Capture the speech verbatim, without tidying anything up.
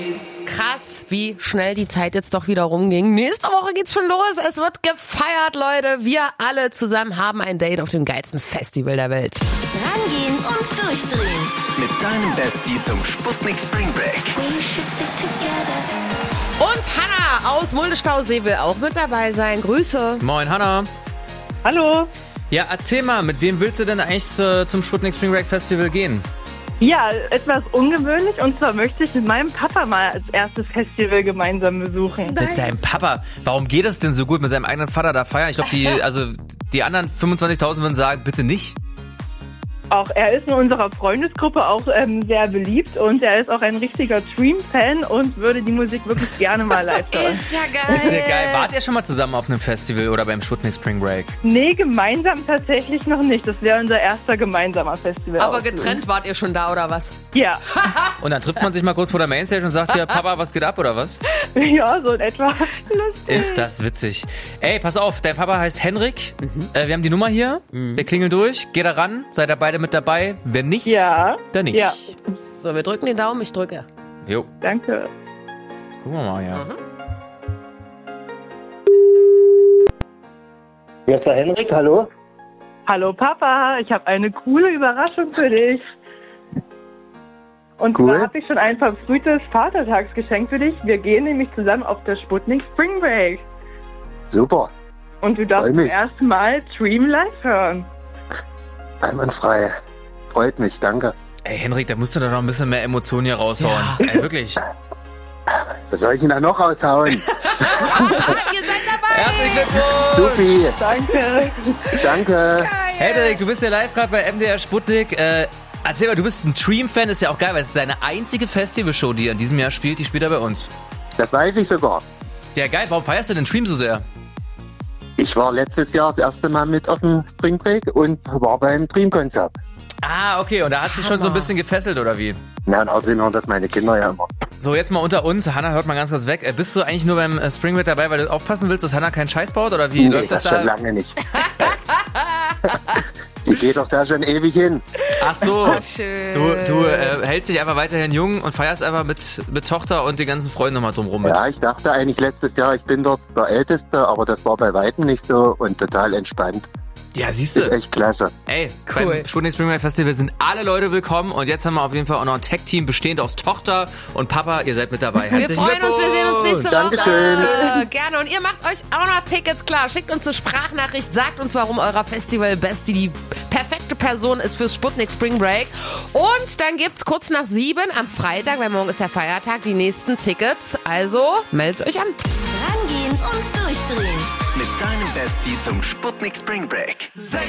Krass, wie schnell die Zeit jetzt doch wieder rumging. Nächste Woche geht's schon los. Es wird gefeiert, Leute. Wir alle zusammen haben ein Date auf dem geilsten Festival der Welt. Rangehen und durchdrehen. Mit deinem Bestie zum Sputnik Spring Break. Und Hanna aus Mulde-Stausee will auch mit dabei sein. Grüße. Moin, Hanna. Hallo. Ja, erzähl mal, mit wem willst du denn eigentlich zu, zum Sputnik Spring Break Festival gehen? Ja, etwas ungewöhnlich, und zwar möchte ich mit meinem Papa mal als erstes Festival gemeinsam besuchen. Nice. Mit deinem Papa? Warum geht das denn so gut, mit seinem eigenen Vater da feiern? Ich glaube, die, also, die anderen fünfundzwanzigtausend würden sagen, bitte nicht. Auch er ist in unserer Freundesgruppe auch ähm, sehr beliebt, und er ist auch ein richtiger Dream-Fan und würde die Musik wirklich gerne mal live hören. Ist ja geil. Ist ja geil. Wart ihr schon mal zusammen auf einem Festival oder beim Sputnik Spring Break? Nee, gemeinsam tatsächlich noch nicht. Das wäre unser erster gemeinsamer Festival. Aber getrennt wart ihr schon da, oder was? Ja. Und dann trifft man sich mal kurz vor der Mainstage und sagt hier, Papa, was geht ab, oder was? Ja, so in etwa. Lustig. Ist das witzig. Ey, pass auf, dein Papa heißt Henrik. Mhm. Äh, wir haben die Nummer hier. Mhm. Wir klingeln durch. Geht da ran. Seid ihr beide mit dabei? Wenn nicht, Ja. dann nicht. Ja. So, wir drücken den Daumen, ich drücke. Jo. Danke. Gucken wir mal, ja. Mhm. Hier ist der Henrik, hallo? Hallo Papa, ich habe eine coole Überraschung für dich. Und Cool. zwar habe ich schon ein verfrühtes Vatertagsgeschenk für dich. Wir gehen nämlich zusammen auf der Sputnik Spring Break. Super, Und du darfst Freu zum mich. ersten Mal Dream live hören. einwandfrei. Freut mich, danke. Ey, Henrik, da musst du doch noch ein bisschen mehr Emotionen hier raushauen. Ja. Ey, wirklich. Was soll ich denn da noch raushauen? Ah, ihr seid dabei. Herzlichen Glückwunsch. Supi, Danke. danke. Henrik, du bist ja live gerade bei M D R Sputnik. Äh, erzähl mal, du bist ein Dream-Fan, ist ja auch geil, weil es ist deine einzige Festivalshow, die in diesem Jahr spielt, die spielt er bei uns. Das weiß ich sogar. Ja, geil, warum feierst du den Dream so sehr? Ich war letztes Jahr das erste Mal mit auf dem Spring Break und war beim Dream-Konzert. Ah, okay, und da hat sich schon so ein bisschen gefesselt, oder wie? Na, und außerdem hören das meine Kinder ja immer. So, jetzt mal unter uns. Hanna, hört mal ganz kurz weg. Äh, Bist du eigentlich nur beim äh, Spring Break dabei, weil du aufpassen willst, dass Hanna keinen Scheiß baut, oder wie Nee, läuft das, das da? schon lange nicht. Die geht doch da schon ewig hin. Ach so, Schön. du, du äh, hältst dich einfach weiterhin jung und feierst einfach mit, mit Tochter und den ganzen Freunden nochmal drumrum mit. Ja, ich dachte eigentlich letztes Jahr, ich bin dort der Älteste, aber das war bei weitem nicht so und total entspannt. Ja, siehst Ist du. echt klasse. Ey, Cool. beim Sputnik Spring Break Festival sind alle Leute willkommen und jetzt haben wir auf jeden Fall auch noch ein Tech-Team bestehend aus Tochter und Papa. Ihr seid mit dabei. Wir Herzlichen freuen uns, wir sehen uns nächste Dankeschön. Woche. Gerne. Und ihr macht euch auch noch Tickets klar. Schickt uns eine Sprachnachricht, sagt uns, warum eurer Festival-Bestie die perfekte Person ist fürs Sputnik Spring Break. Und dann gibt's kurz nach sieben am Freitag, weil morgen ist ja Feiertag, die nächsten Tickets. Also meldet euch an. Rangehen und durchdrehen. Mit deinem Bestie zum Sputnik Spring Break.